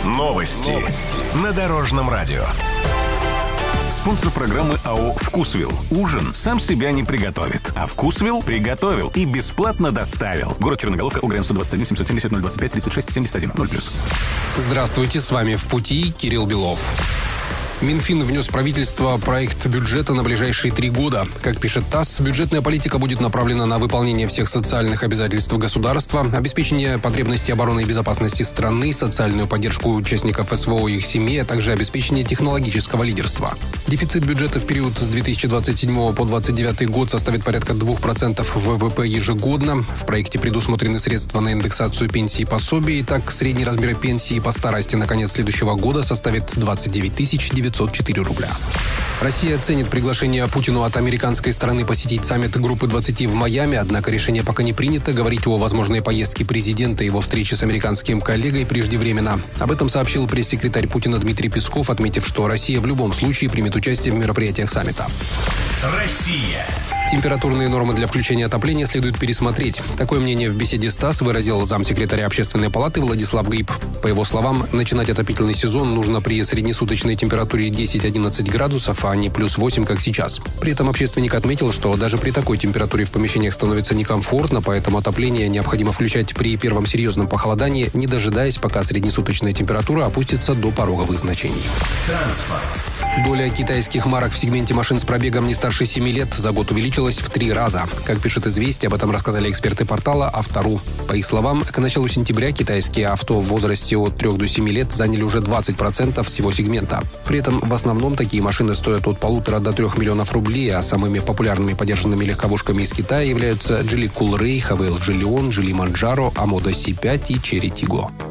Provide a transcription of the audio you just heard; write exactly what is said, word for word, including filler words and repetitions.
Новости. Новости. На Дорожном радио. Спонсор программы АО «Вкусвилл». Ужин сам себя не приготовит, а «Вкусвилл» приготовил и бесплатно доставил. Город Черноголовка, УГРН сто двадцать один семьсот семьдесят ноль двадцать пять тридцать шесть семьдесят один ноль плюс. Здравствуйте, с вами «В пути» Кирилл Белов. Минфин внес в правительство проект бюджета на ближайшие три года. Как пишет ТАСС, бюджетная политика будет направлена на выполнение всех социальных обязательств государства, обеспечение потребностей обороны и безопасности страны, социальную поддержку участников СВО и их семей, а также обеспечение технологического лидерства. Дефицит бюджета в период с две тысячи двадцать седьмого по две тысячи двадцать девятый год составит порядка двух процентов ВВП ежегодно. В проекте предусмотрены средства на индексацию пенсий и пособий. Так, средний размер пенсии по старости на конец следующего года составит двадцать девять тысяч девятьсот четыре рубля. Россия ценит приглашение Путину от американской стороны посетить саммит Группы двадцати в Майами, однако решение пока не принято. Говорить о возможной поездке президента и его встрече с американским коллегой преждевременно. Об этом сообщил пресс-секретарь Путина Дмитрий Песков, отметив, что Россия в любом случае примет участие в мероприятиях саммита. Россия. Температурные нормы для включения отопления следует пересмотреть. Такое мнение в беседе с ТАСС выразил замсекретаря Общественной палаты Владислав Гриб. По его словам, начинать отопительный сезон нужно при среднесуточной температуре десять-одиннадцать градусов, а не плюс восемь, как сейчас. При этом общественник отметил, что даже при такой температуре в помещениях становится некомфортно, поэтому отопление необходимо включать при первом серьезном похолодании, не дожидаясь, пока среднесуточная температура опустится до пороговых значений. Транспорт. Доля китайских марок в сегменте машин с пробегом не старше семи лет за год увеличилась в три раза. Как пишет «Известия», об этом рассказали эксперты портала «Автору». По их словам, к началу сентября китайские авто в возрасте от трёх до семи лет заняли уже двадцать процентов всего сегмента. При этом в основном такие машины стоят от полутора до трех миллионов рублей, а самыми популярными подержанными легковушками из Китая являются Geely Coolray, Havail Leon, Geely Manjaro, Amoda си пять и Chery Tiggo.